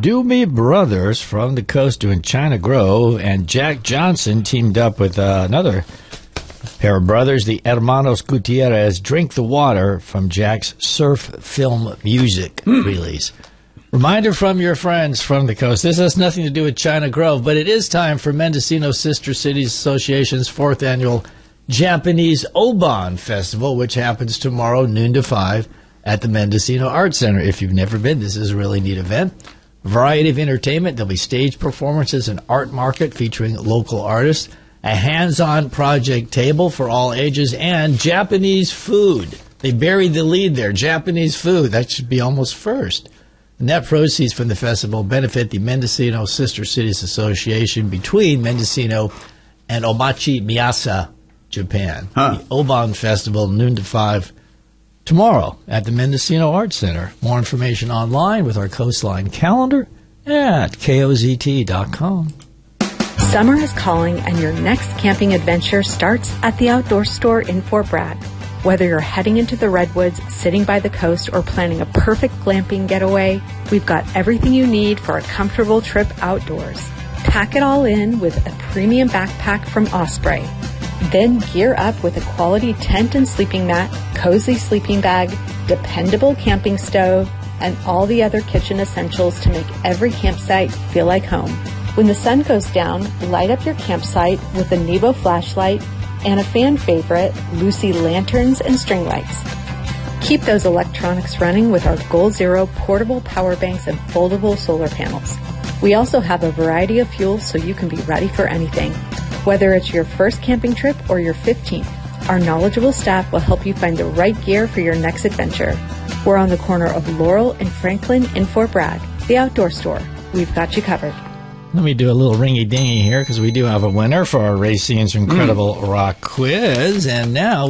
Doobie Brothers from the coast doing China Grove, and Jack Johnson teamed up with another pair of brothers, the Hermanos Gutierrez, Drink the Water from Jack's Surf Film Music release. Reminder from your friends from the coast. This has nothing to do with China Grove, but it is time for Mendocino Sister Cities Association's 4th annual Japanese Oban Festival, which happens tomorrow, noon to 5, at the Mendocino Arts Center. If you've never been, this is a really neat event. Variety of entertainment. There'll be stage performances, an art market featuring local artists, a hands-on project table for all ages, and Japanese food. They buried the lead there. Japanese food. That should be almost first. Net proceeds from the festival benefit the Mendocino Sister Cities Association between Mendocino and Omachi Miyasa, Japan. The Oban Festival, noon to 5, tomorrow at the Mendocino Arts Center. More information online with our Coastline calendar at kozt.com. Summer is calling, and your next camping adventure starts at the Outdoor Store in Fort Bragg. Whether you're heading into the Redwoods, sitting by the coast, or planning a perfect glamping getaway, we've got everything you need for a comfortable trip outdoors. Pack it all in with a premium backpack from Osprey. Then gear up with a quality tent and sleeping mat, cozy sleeping bag, dependable camping stove, and all the other kitchen essentials to make every campsite feel like home. When the sun goes down, light up your campsite with a Nebo flashlight and a fan favorite, Lucy lanterns and string lights. Keep those electronics running with our Goal Zero portable power banks and foldable solar panels. We also have a variety of fuels so you can be ready for anything. Whether it's your first camping trip or your 15th, our knowledgeable staff will help you find the right gear for your next adventure. We're on the corner of Laurel and Franklin in Fort Bragg, the Outdoor Store. We've got you covered. Let me do a little ringy-dingy here because we do have a winner for our Racine's Incredible Rock Quiz. And now